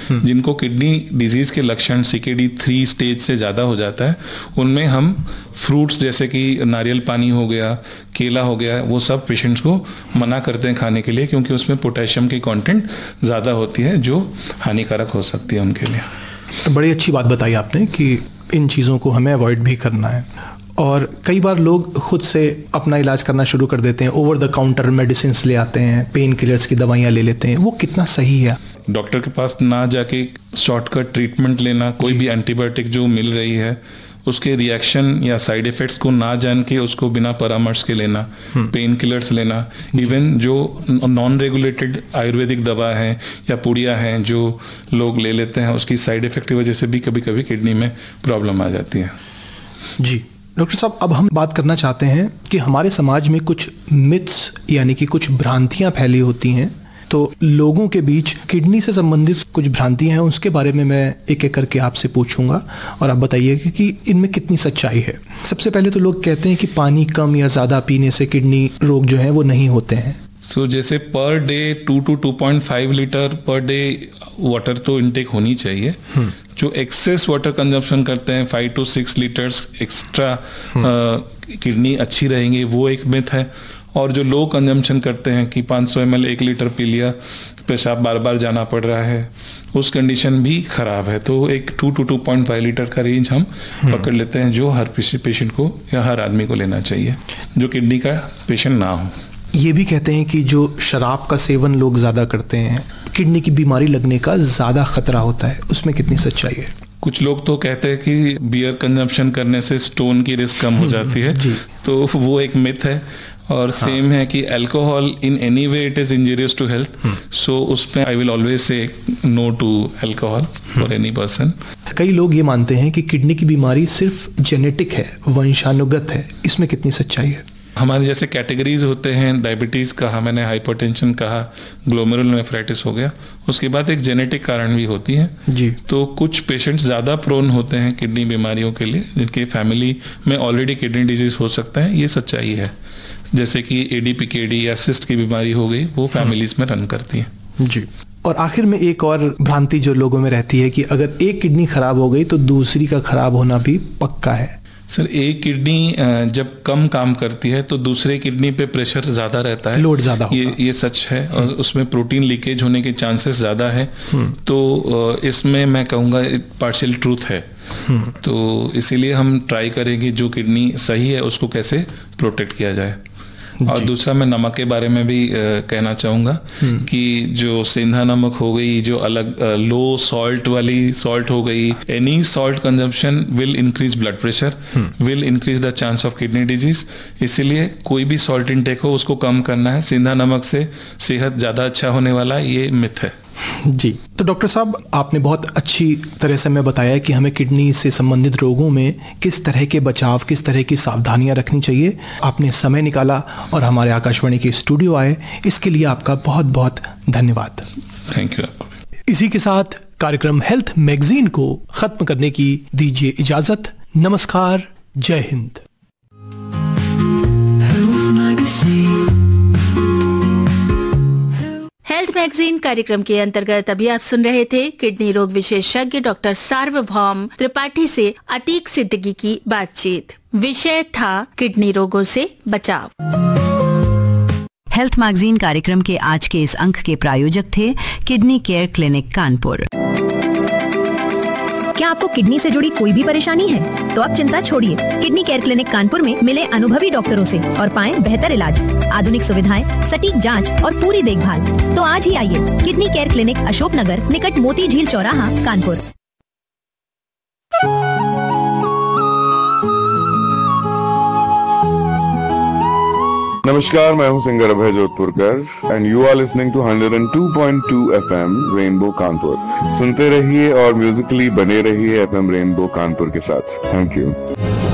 जिनको kidney disease के लक्षण CKD 3 स्टेज से ज़्यादा हो जाता है, उनमें हम फ्रूट्स जैसे कि नारियल पानी हो गया, केला हो गया, वो सब पेशेंट्स को मना करते हैं खाने के लिए, क्योंकि उसमें पोटेशियम की कंटेंट ज़्यादा होती है जो हानिकारक हो सकती है उनके लिए। बड़ी अच्छी बात बताई आपने कि इन चीज़ों को हमें अवॉइड भी करना है। और कई बार लोग खुद से अपना इलाज करना शुरू कर देते हैं, ओवर द काउंटर मेडिसिन ले आते हैं, पेन किलर्स की दवाइयाँ ले लेते हैं, वो कितना सही है? डॉक्टर के पास ना जाके शॉर्टकट ट्रीटमेंट लेना, कोई भी एंटीबायोटिक जो मिल रही है उसके रिएक्शन या साइड इफेक्ट्स को ना जान के उसको बिना परामर्श के लेना, पेन किलर्स लेना, इवन जो नॉन रेगुलेटेड आयुर्वेदिक दवा है या पुड़िया हैं जो लोग ले लेते हैं, उसकी साइड इफेक्ट की वजह से भी कभी कभी किडनी में प्रॉब्लम आ जाती है। जी डॉक्टर साहब, अब हम बात करना चाहते हैं कि हमारे समाज में कुछ मिथ्स यानी कि कुछ भ्रांतियां फैली होती हैं, तो लोगों के बीच किडनी से संबंधित कुछ भ्रांतियां हैं, उसके बारे में मैं एक एक करके आपसे पूछूंगा और आप बताइए कि इनमें कितनी सच्चाई है। सबसे पहले तो लोग कहते हैं कि पानी कम या ज़्यादा पीने से किडनी रोग जो है वो नहीं होते हैं। जैसे per day 2 to 2.5 litre per day water तो इनटेक होनी चाहिए। जो एक्सेस वाटर कंजम्पशन करते हैं 5 to 6 लीटर्स एक्स्ट्रा किडनी अच्छी रहेंगी, वो एक मिथ है। और जो लो कंजम्पशन करते हैं कि 500 ml 1 लीटर पी लिया, पेशाब बार बार जाना पड़ रहा है, उस कंडीशन भी खराब है। तो एक 2 to 2.5 लीटर का रेंज हम पकड़ लेते हैं जो हर पेशेंट को या हर आदमी को लेना चाहिए जो किडनी का पेशेंट ना हो। ये भी कहते हैं कि जो शराब का सेवन लोग ज़्यादा करते हैं, किडनी की बीमारी लगने का ज़्यादा खतरा होता है, उसमें कितनी सच्चाई है? कुछ लोग तो कहते हैं कि बियर कंजम्पशन करने से स्टोन की रिस्क कम हो जाती है, तो वो एक मिथ है। और सेम है कि alcohol in any way it is injurious to health, सो उसमें I will always say no to alcohol for any person. कई लोग ये मानते हैं कि किडनी की बीमारी सिर्फ जेनेटिक है, वंशानुगत है, इसमें कितनी सच्चाई है? हमारे जैसे कैटेगरीज होते हैं, डायबिटीज़ कहा मैंने, हाइपरटेंशन कहा, ग्लोमेरुलोनेफ्राइटिस हो गया, उसके बाद एक जेनेटिक कारण भी होती है जी। तो कुछ पेशेंट्स ज़्यादा प्रोन होते हैं किडनी बीमारियों के लिए, जिनके फैमिली में ऑलरेडी किडनी डिजीज हो सकता है, ये सच्चाई है। जैसे कि ADPKD या सिस्ट की बीमारी हो गई, वो फैमिलीज में रन करती है जी। और आखिर में एक और भ्रांति जो लोगों में रहती है कि अगर एक किडनी खराब हो गई तो दूसरी का खराब होना भी पक्का है। सर, एक किडनी जब कम काम करती है तो दूसरे किडनी पे प्रेशर ज़्यादा रहता है, लोड ज़्यादा होगा। ये सच है, और उसमें प्रोटीन लीकेज होने के चांसेस ज़्यादा है। तो इसमें मैं कहूँगा पार्शियल ट्रूथ है। तो इसीलिए हम ट्राई करेंगे जो किडनी सही है उसको कैसे प्रोटेक्ट किया जाए। और दूसरा मैं नमक के बारे में भी कहना चाहूँगा कि जो सेंधा नमक हो गई, जो अलग लो सॉल्ट वाली सॉल्ट हो गई, any salt consumption will increase blood pressure, will increase the chance of kidney disease. इसीलिए कोई भी सॉल्ट इनटेक हो उसको कम करना है। सेंधा नमक से सेहत ज़्यादा अच्छा होने वाला, ये मिथ है जी। तो डॉक्टर साहब, आपने बहुत अच्छी तरह से हमें बताया कि हमें किडनी से संबंधित रोगों में किस तरह के बचाव, किस तरह की सावधानियां रखनी चाहिए। आपने समय निकाला और हमारे आकाशवाणी के स्टूडियो आए, इसके लिए आपका बहुत बहुत धन्यवाद। Thank you. इसी के साथ कार्यक्रम हेल्थ मैगजीन को खत्म करने की दीजिए इजाजत। नमस्कार, जय हिंद। हेल्थ मैगजीन कार्यक्रम के अंतर्गत अभी आप सुन रहे थे किडनी रोग विशेषज्ञ डॉक्टर सार्वभौम त्रिपाठी से अतीक सिद्दीकी की बातचीत। विषय था किडनी रोगों से बचाव। हेल्थ मैगजीन कार्यक्रम के आज के इस अंक के प्रायोजक थे किडनी केयर क्लिनिक कानपुर। क्या आपको किडनी से जुड़ी कोई भी परेशानी है तो आप चिंता छोड़िए। किडनी केयर क्लिनिक कानपुर में मिले अनुभवी डॉक्टरों से और पाएं बेहतर इलाज, आधुनिक सुविधाएं, सटीक जांच और पूरी देखभाल। तो आज ही आइए kidney care clinic, Ashok Nagar निकट मोती झील चौराहा, कानपुर। नमस्कार, मैं हूं singer Abhay जोधपुरकर and you are listening to 102.2 FM rainbow Kanpur. सुनते रहिए और म्यूजिकली बने रहिए FM रेनबो कानपुर के साथ। Thank you.